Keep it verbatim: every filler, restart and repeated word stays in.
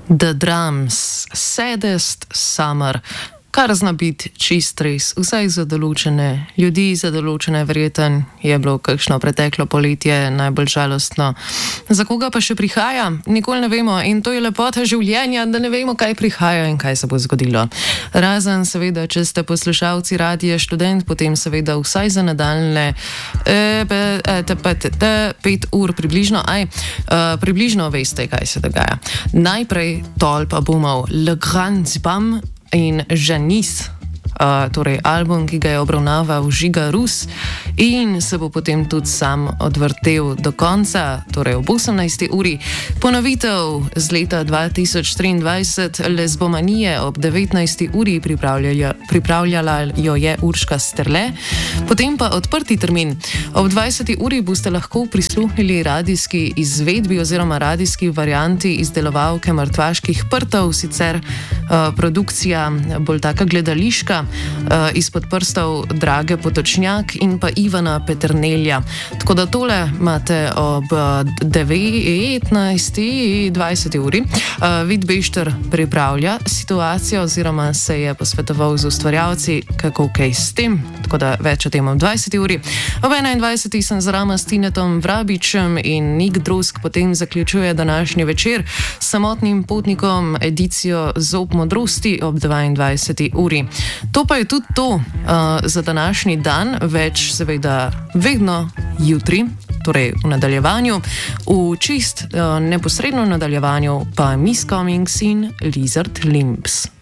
The Drums, Saddest Summer, kar zna biti čist res, vsaj za določene ljudi, za določene verjeten je bilo kakšno preteklo poletje najbolj žalostno. Za koga pa še prihaja, nikoli ne vemo, in to je lepota življenja, da ne vemo, kaj prihaja in kaj se bo zgodilo. Razen seveda, če ste poslušalci Radia Študent, potem seveda vsaj za nadaljne pet ur približno, aj, približno veste, kaj se dogaja. Najprej tolp albumov Le Grand Zibam in Janice, uh, torej album, ki ga je obravnaval Žiga Rus in se bo potem tudi sam odvrtel do konca, torej ob osemnajsti uri. Ponovitev z leta dva tisoč triindvajset Lesbomanije ob devetnajsti uri pripravljala jo je Urška Sterle, potem pa odprti termin. Ob dvajseti uri boste lahko prisluhnili radijski izvedbi oziroma radijski varianti izdelovalke Mrtvaških prtov, sicer uh, produkcija bolj taka gledališka, uh, izpod prstov Drage Potočnjak in pa Ivana Peternelja. Tako da tole imate ob devetnajsti dvajseti uri. Uh, Vid Bešter pripravlja situacijo oziroma se je posvetoval z ustvarjalci, kako kaj s tem, tako da več o tem ob dvajseti uri. Ob enaindvajseti sem z Rama s Tinetom Vrabičem in Nik Drusk potem zaključuje današnji večer s Samotnim potnikom edicijo Zob modrosti ob dvaindvajseti uri. To pa je tudi to uh, za današnji dan, več seveda vedno jutri, torej v nadaljevanju, v čist uh, neposredno nadaljevanju pa Miss Cummings in Lizard Limbs.